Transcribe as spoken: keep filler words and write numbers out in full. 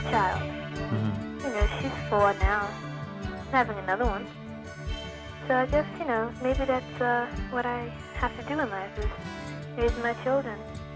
child. Mm-hmm. You know, she's four now, having another one. So I guess, you know, maybe that's uh, what I have to do in life is raise my children.